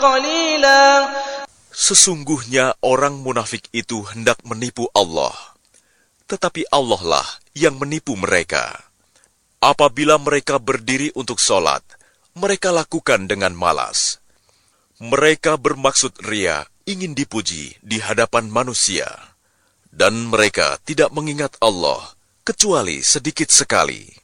قليلا. Sesungguhnya orang munafik itu hendak menipu Allah, tetapi Allah lah yang menipu mereka. Apabila mereka berdiri untuk sholat, mereka lakukan dengan malas. Mereka bermaksud ria, ingin dipuji di hadapan manusia. Dan mereka tidak mengingat Allah, kecuali sedikit sekali.